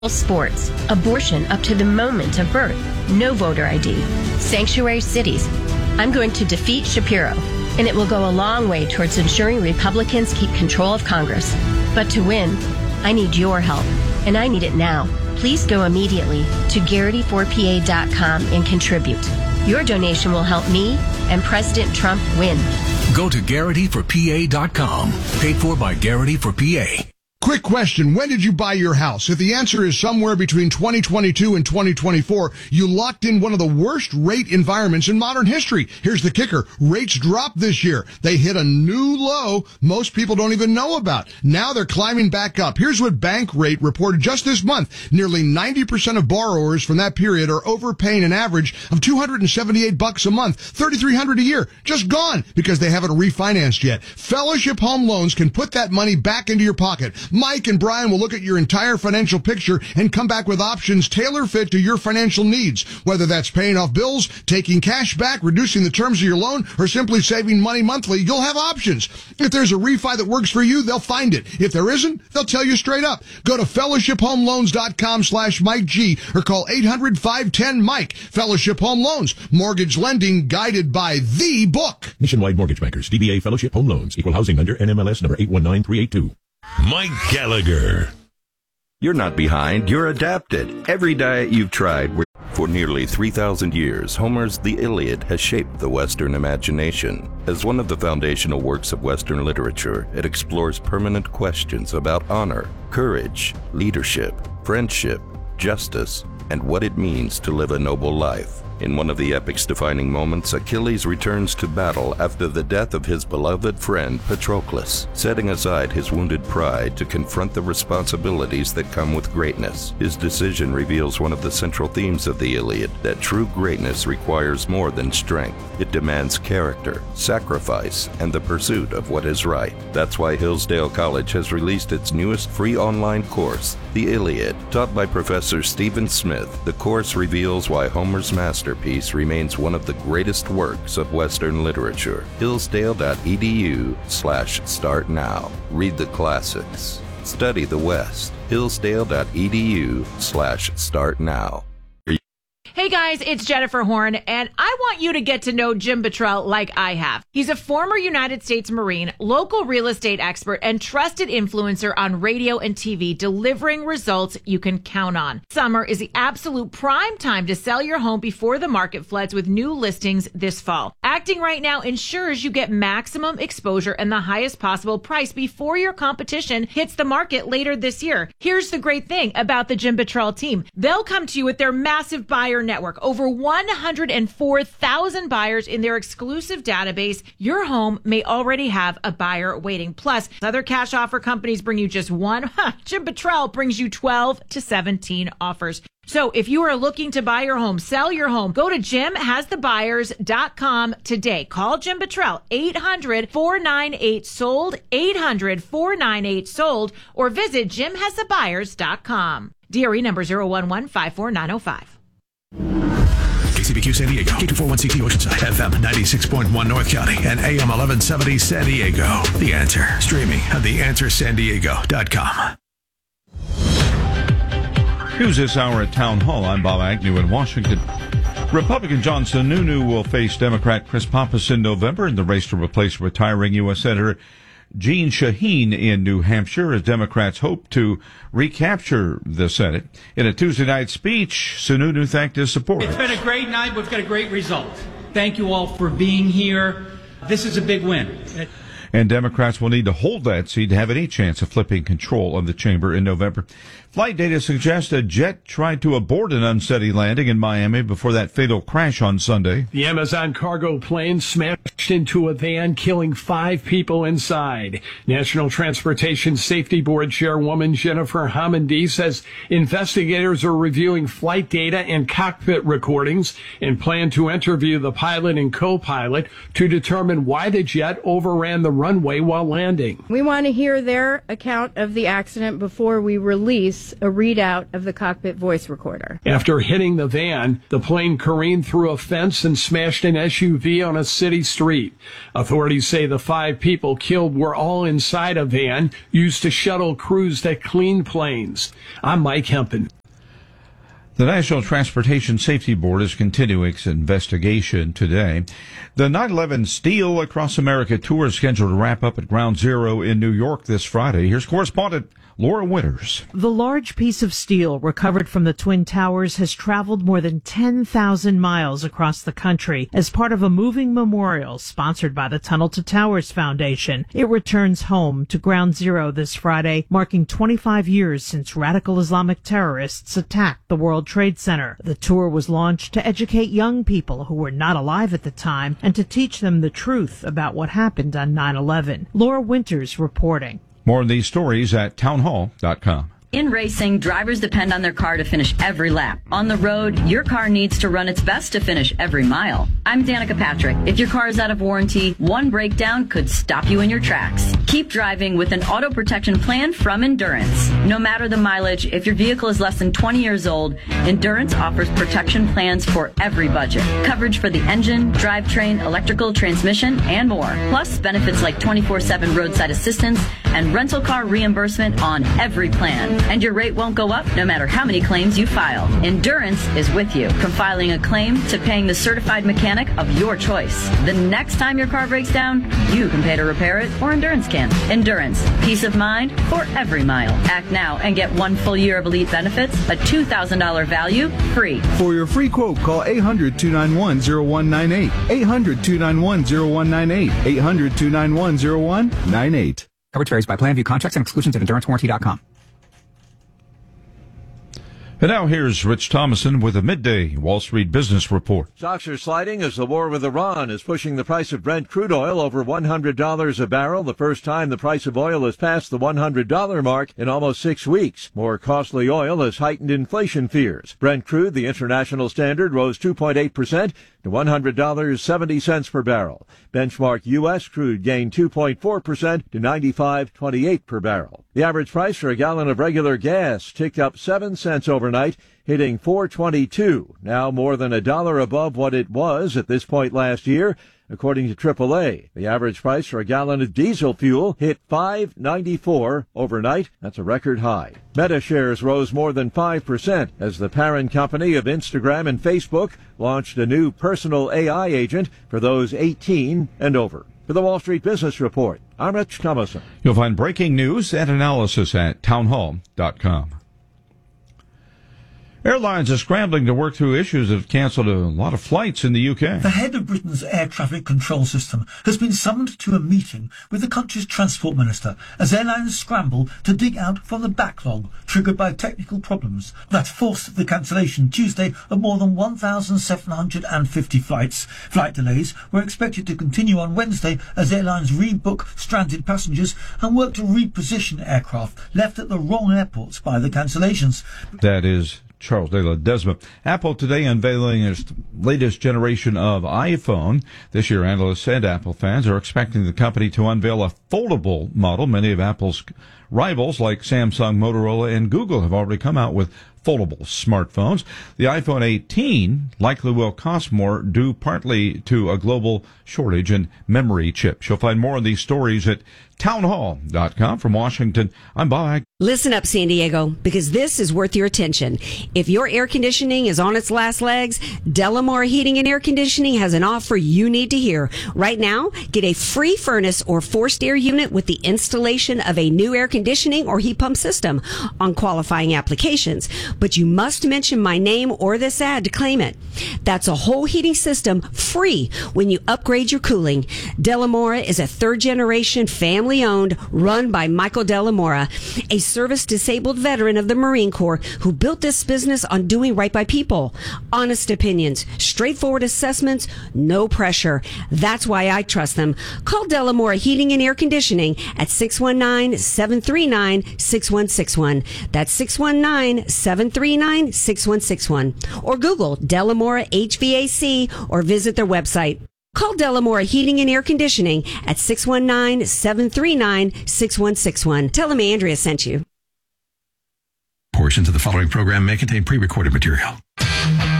sports, abortion up to the moment of birth, no voter ID, sanctuary cities. I'm going to defeat Shapiro, and it will go a long way towards ensuring Republicans keep control of Congress. But to win, I need your help, and I need it now. Please go immediately to Garrity4PA.com and contribute. Your donation will help me and President Trump win. Go to Garrity4PA.com. Paid for by Garrity for PA. Quick question. When did you buy your house? If the answer is somewhere between 2022 and 2024, you locked in one of the worst rate environments in modern history. Here's the kicker. Rates dropped this year. They hit a new low most people don't even know about. Now they're climbing back up. Here's what Bankrate reported just this month. Nearly 90% of borrowers from that period are overpaying an average of $278 a month, $3,300 a year. Just gone because they haven't refinanced yet. Fellowship Home Loans can put that money back into your pocket. Mike and Brian will look at your entire financial picture and come back with options tailor-fit to your financial needs. Whether that's paying off bills, taking cash back, reducing the terms of your loan, or simply saving money monthly, you'll have options. If there's a refi that works for you, they'll find it. If there isn't, they'll tell you straight up. Go to fellowshiphomeloans.com/Mike G or call 800-510-MIKE. Fellowship Home Loans. Mortgage lending guided by the book. Nationwide Mortgage Bankers. DBA Fellowship Home Loans. Equal housing lender. NMLS number 819382. Mike Gallagher. You're not behind, you're adapted. Every diet you've tried. For nearly 3,000 years, Homer's The Iliad has shaped the Western imagination. As one of the foundational works of Western literature, it explores permanent questions about honor, courage, leadership, friendship, justice, and what it means to live a noble life. In one of the epic's defining moments, Achilles returns to battle after the death of his beloved friend Patroclus, setting aside his wounded pride to confront the responsibilities that come with greatness. His decision reveals one of the central themes of the Iliad, that true greatness requires more than strength. It demands character, sacrifice, and the pursuit of what is right. That's why Hillsdale College has released its newest free online course, The Iliad. Taught by Professor Stephen Smith, the course reveals why Homer's masterpiece remains one of the greatest works of Western literature. Hillsdale.edu/start now. Read the classics. Study the West. Hillsdale.edu/start now. Hey guys, it's Jennifer Horn, and I want you to get to know Jim Buttrell like I have. He's a former United States Marine, local real estate expert, and trusted influencer on radio and TV, delivering results you can count on. Summer is the absolute prime time to sell your home before the market floods with new listings this fall. Acting right now ensures you get maximum exposure and the highest possible price before your competition hits the market later this year. Here's the great thing about the Jim Buttrell team. They'll come to you with their massive buyer network. Over 104,000 buyers in their exclusive database. Your home may already have a buyer waiting. Plus, other cash offer companies bring you just one. Jim Buttrell brings you 12 to 17 offers. So if you are looking to buy your home, sell your home, go to JimHasTheBuyers.com today. Call Jim Buttrell, 800-498-SOLD, 800-498-SOLD, or visit JimHasTheBuyers.com. DRE number 011-54905. KCBQ San Diego, K241CT Oceanside, FM 96.1 North County, and AM 1170 San Diego. The Answer, streaming at theanswersandiego.com. News this hour at Town Hall. I'm Bob Agnew in Washington. Republican John Sununu will face Democrat Chris Pappas in November in the race to replace retiring U.S. Senator Jeanne Shaheen in New Hampshire as Democrats hope to recapture the Senate. In a Tuesday night speech, Sununu thanked his supporters. It's been a great night. We've got a great result. Thank you all for being here. This is a big win. And Democrats will need to hold that seat to have any chance of flipping control of the chamber in November. Flight data suggests a jet tried to abort an unsteady landing in Miami before that fatal crash on Sunday. The Amazon cargo plane smashed into a van, killing 5 people inside. National Transportation Safety Board Chairwoman Jennifer Homendy says investigators are reviewing flight data and cockpit recordings and plan to interview the pilot and co-pilot to determine why the jet overran the runway while landing. We want to hear their account of the accident before we release us a readout of the cockpit voice recorder. After hitting the van, the plane careened through a fence and smashed an SUV on a city street. Authorities say the 5 people killed were all inside a van used to shuttle crews that clean planes. I'm Mike Hempen. The National Transportation Safety Board is continuing its investigation today. The 9/11 Steal Across America tour is scheduled to wrap up at Ground Zero in New York this Friday. Here's correspondent Laura Winters. The large piece of steel recovered from the Twin Towers has traveled more than 10,000 miles across the country as part of a moving memorial sponsored by the Tunnel to Towers Foundation. It returns home to Ground Zero this Friday, marking 25 years since radical Islamic terrorists attacked the World Trade Center. The tour was launched to educate young people who were not alive at the time and to teach them the truth about what happened on 9/11. Laura Winters reporting. More on these stories at townhall.com. In racing, drivers depend on their car to finish every lap. On the road, your car needs to run its best to finish every mile. I'm Danica Patrick. If your car is out of warranty, one breakdown could stop you in your tracks. Keep driving with an auto protection plan from Endurance. No matter the mileage, if your vehicle is less than 20 years old, Endurance offers protection plans for every budget. Coverage for the engine, drivetrain, electrical, transmission, and more. Plus, benefits like 24/7 roadside assistance and rental car reimbursement on every plan. And your rate won't go up no matter how many claims you file. Endurance is with you, from filing a claim to paying the certified mechanic of your choice. The next time your car breaks down, you can pay to repair it, or Endurance can. Endurance, peace of mind for every mile. Act now and get 1 full year of elite benefits, a $2,000 value, free. For your free quote, call 800-291-0198. 800-291-0198. 800-291-0198. Coverage varies by plan. View contracts and exclusions at EnduranceWarranty.com. And now here's Rich Thomason with a midday Wall Street Business Report. Stocks are sliding as the war with Iran is pushing the price of Brent crude oil over $100 a barrel, the first time the price of oil has passed the $100 mark in almost 6 weeks. More costly oil has heightened inflation fears. Brent crude, the international standard, rose 2.8% to $100.70 per barrel. Benchmark U.S. crude gained 2.4% to $95.28 per barrel. The average price for a gallon of regular gas ticked up 7 cents overnight, hitting $4.22, now more than $1 above what it was at this point last year. According to AAA, the average price for a gallon of diesel fuel hit $5.94 overnight. That's a record high. Meta shares rose more than 5% as the parent company of Instagram and Facebook launched a new personal AI agent for those 18 and over. For the Wall Street Business Report, I'm Rich Thomason. You'll find breaking news and analysis at townhall.com. Airlines are scrambling to work through issues that have cancelled a lot of flights in the UK. The head of Britain's air traffic control system has been summoned to a meeting with the country's transport minister as airlines scramble to dig out from the backlog triggered by technical problems that forced the cancellation Tuesday of more than 1,750 flights. Flight delays were expected to continue on Wednesday as airlines rebook stranded passengers and work to reposition aircraft left at the wrong airports by the cancellations. That is Charles de la Desma. Apple today unveiling its latest generation of iPhone. This year, analysts and Apple fans are expecting the company to unveil a foldable model. Many of Apple's rivals like Samsung, Motorola, and Google have already come out with foldable smartphones. The iPhone 18 likely will cost more due partly to a global shortage in memory chips. You'll find more on these stories at townhall.com. From Washington, I'm Bob. Listen up, San Diego, because this is worth your attention. If your air conditioning is on its last legs, Delamore Heating and Air Conditioning has an offer you need to hear. Right now, get a free furnace or forced air unit with the installation of a new air conditioning or heat pump system on qualifying applications. But you must mention my name or this ad to claim it. That's a whole heating system free when you upgrade your cooling. Delamora is a third-generation, family-owned, run by Michael Delamora, a service-disabled veteran of the Marine Corps who built this business on doing right by people. Honest opinions, straightforward assessments, no pressure. That's why I trust them. Call Delamora Heating and Air Conditioning at 619-739-6161. That's 619-739-6161. Or Google Delamora HVAC or visit their website. Call Delamora Heating and Air Conditioning at 619-739-6161. Tell them Andrea sent you. Portions of the following program may contain pre-recorded material.